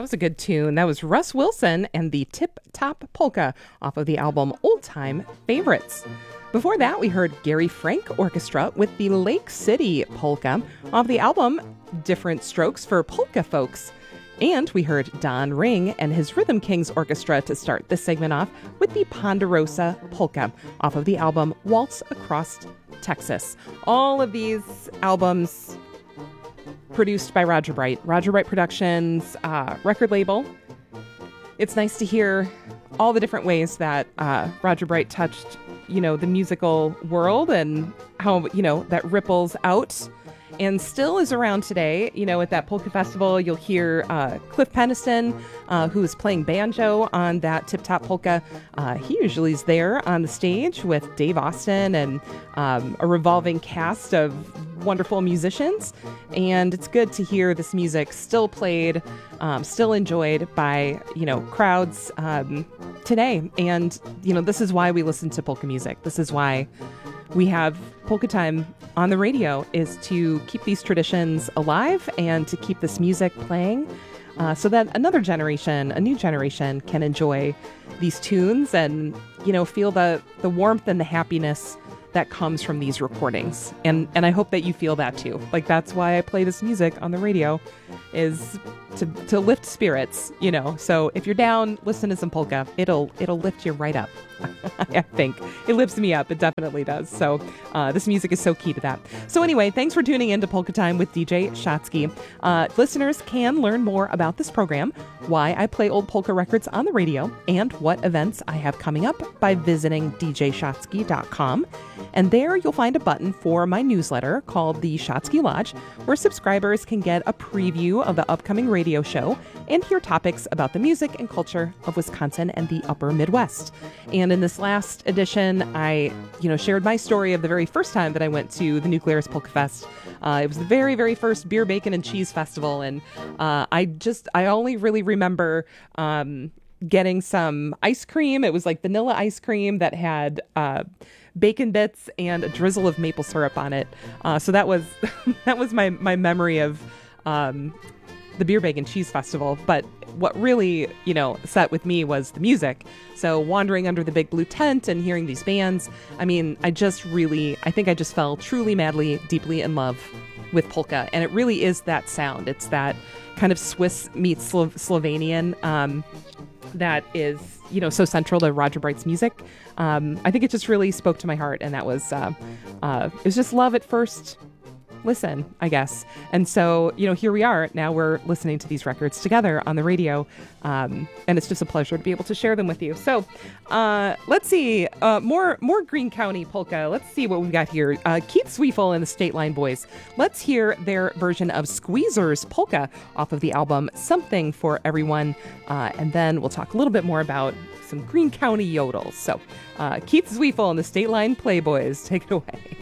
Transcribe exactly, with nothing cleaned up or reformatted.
was a good tune. That was Russ Wilson and the Tip Top Polka off of the album Old Time Favorites. Before that, we heard Gary Frank Orchestra with the Lake City Polka off the album Different Strokes for Polka Folks. And we heard Don Ring and his Rhythm Kings Orchestra to start this segment off with the Ponderosa Polka off of the album Waltz Across Texas. All of these albums produced by Roger Bright. Roger Bright Productions uh, record label. It's nice to hear all the different ways that uh, Roger Bright touched, you know, the musical world and how, you know, that ripples out and still is around today. You know, at that polka festival, you'll hear uh, Cliff Peniston, uh, who's playing banjo on that Tip Top Polka. Uh, he usually is there on the stage with Dave Austin and um, a revolving cast of wonderful musicians. And it's good to hear this music still played, um, still enjoyed by, you know, crowds um, today. And, you know, this is why we listen to polka music. This is why we have Polka Time on the radio, is to keep these traditions alive and to keep this music playing uh, so that another generation, a new generation, can enjoy these tunes and, you know, feel the, the warmth and the happiness that comes from these recordings. And and I hope that you feel that too. Like, that's why I play this music on the radio, is to to lift spirits, you know. So if you're down, listen to some polka. It'll it'll lift you right up. I think it lifts me up. It definitely does. So uh, this music is so key to that. So anyway, thanks for tuning in to Polka Time with D J Shotsky. Uh, listeners can learn more about this program, why I play old polka records on the radio, and what events I have coming up by visiting d j shotsky dot com. And there you'll find a button for my newsletter called the Shotsky Lodge, where subscribers can get a preview of the upcoming radio show and hear topics about the music and culture of Wisconsin and the upper Midwest. And in this last edition, I, you know, shared my story of the very first time that I went to the Nuclearis Polka Fest. Uh, it was the very, very first beer, bacon, and cheese festival. And uh, I just, I only really remember um, getting some ice cream. It was like vanilla ice cream that had uh, bacon bits and a drizzle of maple syrup on it. Uh, so that was that was my my memory of um, the Beer, Bacon, Cheese Festival. But what really, you know, set with me was the music. So wandering under the big blue tent and hearing these bands, I mean, I just really, I think I just fell truly, madly, deeply in love with polka. And it really is that sound. It's that kind of Swiss meets Slo- Slovenian um, that is, you know, so central to Roger Bright's music. Um, I think it just really spoke to my heart. And that was, uh, uh, it was just love at first listen, I guess. And so, you know, here we are. Now we're listening to these records together on the radio. Um, and it's just a pleasure to be able to share them with you. So uh, let's see. Uh, more more Greene County polka. Let's see what we've got here. Uh, Keith Sweefel and the State Line Boys. Let's hear their version of Squeezer's Polka off of the album Something for Everyone. Uh, and then we'll talk a little bit more about some Greene County yodels. So uh, Keith Sweefel and the State Line Playboys. Take it away.